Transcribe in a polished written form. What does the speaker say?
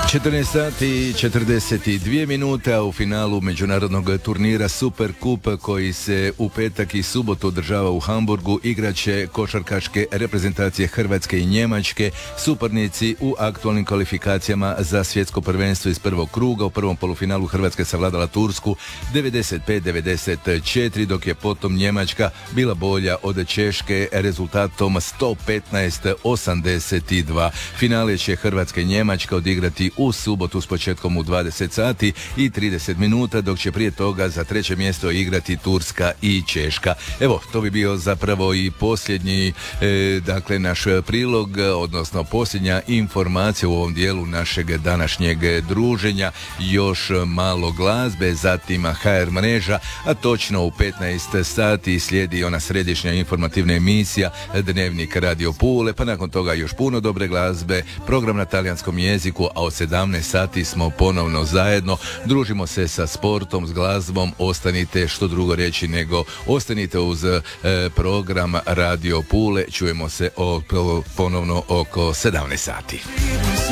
14 sati i 42 minute, a u finalu međunarodnog turnira Superkup koji se u petak i subotu održava u Hamburgu igraće košarkaške reprezentacije Hrvatske i Njemačke, suparnici u aktualnim kvalifikacijama za svjetsko prvenstvo iz prvog kruga. U prvom polufinalu Hrvatska je savladala Tursku 95-94, dok je potom Njemačka bila bolja od Češke rezultatom 115-82. Finale će Hrvatska i Njemačka odigrati u subotu s početkom u 20 sati i 30 minuta, dok će prije toga za treće mjesto igrati Turska i Češka. Evo, to bi bio zapravo i posljednji naš prilog, odnosno posljednja informacija u ovom dijelu našeg današnjeg druženja. Još malo glazbe, zatim HR mreža, a točno u 15 sati slijedi ona središnja informativna emisija Dnevnik Radio Pule, pa nakon toga još puno dobre glazbe, program na talijanskom jeziku, a od 17 sati smo ponovno zajedno. Družimo se sa sportom, s glazbom. Ostanite, što drugo reći nego ostanite uz program Radio Pule. Čujemo se ponovno oko 17 sati.